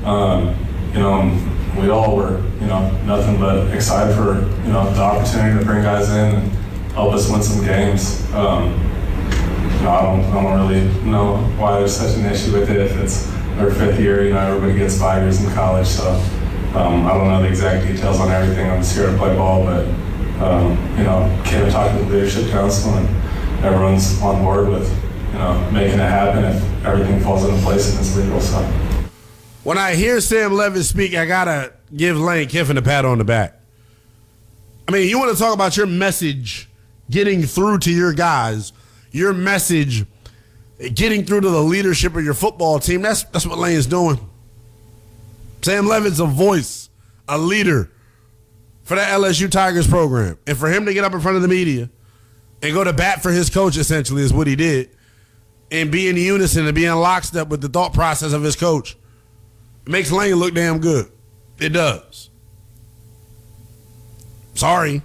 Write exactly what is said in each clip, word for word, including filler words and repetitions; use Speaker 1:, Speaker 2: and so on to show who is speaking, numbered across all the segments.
Speaker 1: Um, you know, we all were, you know, nothing but excited for, you know, the opportunity to bring guys in and help us win some games. Um, you know, I don't, I don't really know why there's such an issue with it. If it's their fifth year, you know, everybody gets five years in college, so um, I don't know the exact details on everything. I'm just here to play ball, but um, you know, came and talked to the leadership council, and everyone's on board with, you know, making it happen if everything falls into place and it's legal. So.
Speaker 2: When I hear Sam Levis speak, I gotta give Lane Kiffin a pat on the back. I mean, you want to talk about your message getting through to your guys, your message getting through to the leadership of your football team. That's that's what Lane's doing. Sam Levis, a voice, a leader for that L S U Tigers program. And for him to get up in front of the media and go to bat for his coach, essentially, is what he did, and be in unison and be in lockstep with the thought process of his coach, it makes Lane look damn good. It does. Sorry.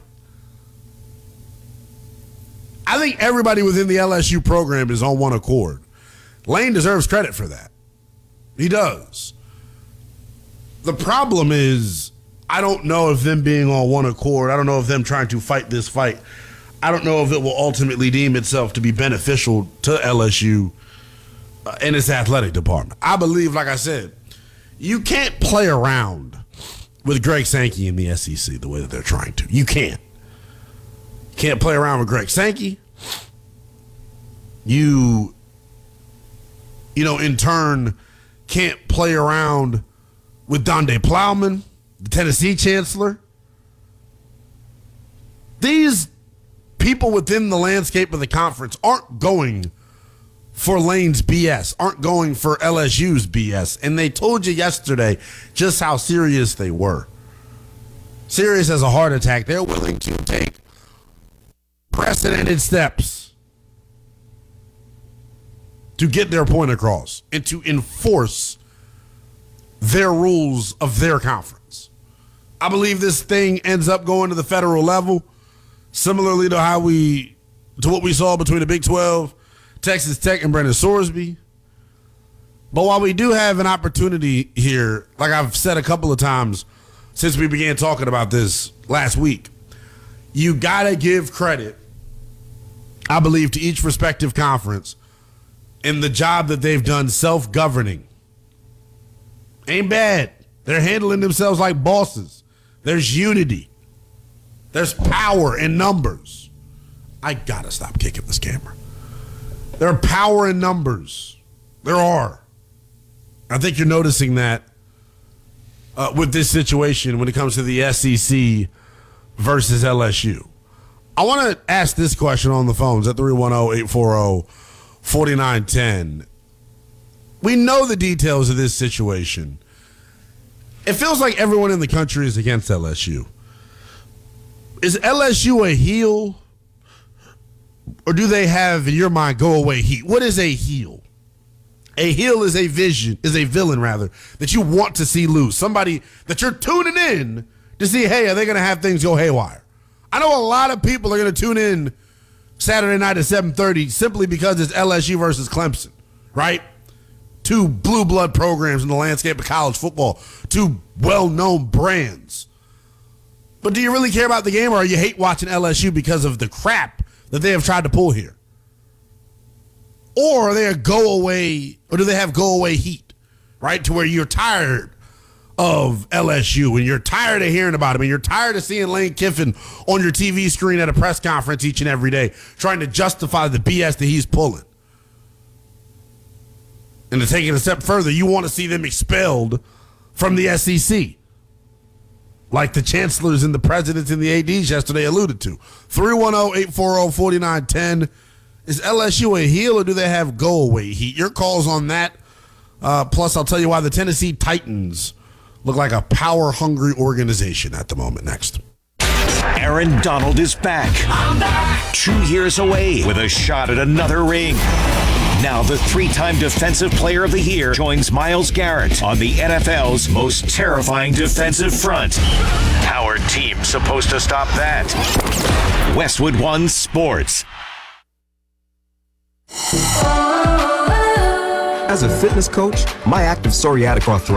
Speaker 2: I think everybody within the L S U program is on one accord. Lane deserves credit for that. He does. The problem is, I don't know if them being on one accord, I don't know if them trying to fight this fight, I don't know if it will ultimately deem itself to be beneficial to L S U uh, in its athletic department. I believe, like I said, you can't play around with Greg Sankey in the S E C the way that they're trying to. You can't. Can't play around with Greg Sankey. You, you know, in turn, can't play around with Donde Plowman, the Tennessee chancellor. These people within the landscape of the conference aren't going for Lane's B S, aren't going for L S U's B S. And they told you yesterday just how serious they were. Serious as a heart attack. They're willing to take precedented steps to get their point across and to enforce their rules of their conference. I believe this thing ends up going to the federal level, similarly to how we, to what we saw between the Big twelve, Texas Tech, and Brendan Sorsby. But while we do have an opportunity here, like I've said a couple of times since we began talking about this last week, you gotta give credit, I believe, to each respective conference in the job that they've done self-governing. Ain't bad. They're handling themselves like bosses. There's unity. There's power in numbers. I gotta stop kicking this camera. There are power in numbers. There are. I think you're noticing that uh, with this situation when it comes to the S E C versus L S U. I want to ask this question on the phones at three one zero, eight four zero, four nine one zero. We know the details of this situation. It feels like everyone in the country is against L S U. Is L S U a heel? Or do they have, in your mind, go away heat? What is a heel? A heel is a vision, is a villain rather, that you want to see lose. Somebody that you're tuning in to see, hey, are they going to have things go haywire? I know a lot of people are going to tune in Saturday night at seven thirty simply because it's L S U versus Clemson, right? Two blue blood programs in the landscape of college football. Two well-known brands. But do you really care about the game, or you hate watching L S U because of the crap that they have tried to pull here? Or are they a go-away, or do they have go-away heat, right? To where you're tired of L S U and you're tired of hearing about them and you're tired of seeing Lane Kiffin on your T V screen at a press conference each and every day trying to justify the B S that he's pulling. And to take it a step further, you want to see them expelled from the S E C, like the chancellors and the presidents and the A Ds yesterday alluded to. three one zero, eight four zero, four nine one zero. Is L S U a heel, or do they have go-away heat? Your calls on that. Uh, plus, I'll tell you why the Tennessee Titans look like a power-hungry organization at the moment. Next.
Speaker 3: Aaron Donald is back. I'm back. Two years away with a shot at another ring. Now the three-time Defensive Player of the Year joins Myles Garrett on the N F L's most terrifying defensive front. How are teams supposed to stop that? Westwood One Sports.
Speaker 4: As a fitness coach, my active psoriatic arthritis